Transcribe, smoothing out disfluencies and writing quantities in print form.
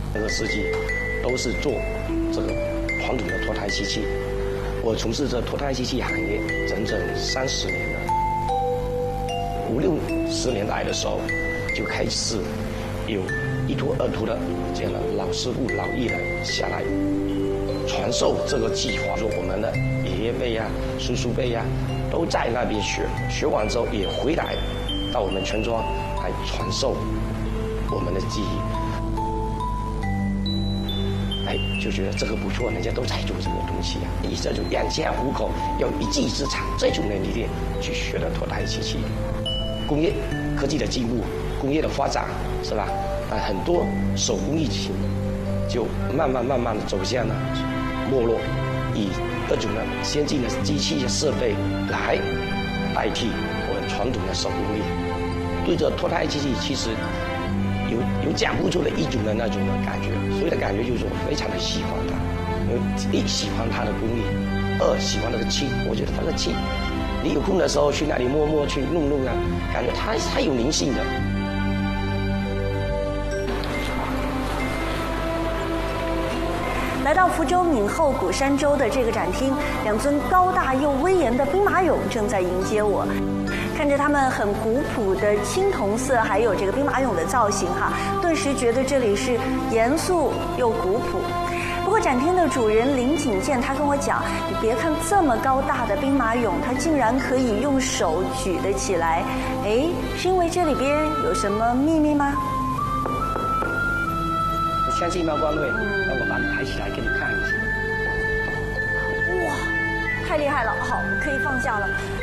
这个世纪都是做这个传统的脱胎机器。我从事这脱胎机器行业整整30年了。50、60年代的时候，就开始有一拖二拖的这样的老师傅、老艺人下来传授这个技法。说我们的爷爷辈呀、叔叔辈呀，都在那边学，学完之后也回来到我们村庄来传授我们的技艺。就觉得这个不错，人家都在做这个东西啊，以这种养家糊口、要一技之长这种的理念去学的脱胎机器。工业科技的进步，工业的发展，是吧？很多手工艺品就慢慢的走向了没落，以各种的先进的机器设备来代替我们传统的手工艺。对这脱胎机器，其实有讲不出的一种的那种的感觉，所以的感觉就是我非常的喜欢它，因为一喜欢它的工艺，二喜欢那个气，我觉得它的气，你有空的时候去那里摸摸去弄弄啊，感觉它有灵性的。 来到福州闽后鼓山洲的这个展厅，2尊高大又威严的兵马俑正在迎接我。看着他们很古朴的青铜色，还有这个兵马俑的造型哈，顿时觉得这里是严肃又古朴。不过展厅的主人林景健他跟我讲，你别看这么高大的兵马俑，它竟然可以用手举得起来，是因为这里边有什么秘密吗？ 我相信吗，光瑞？那我把你抬起来给你看一下。 哇，太厉害了！好，可以放下了。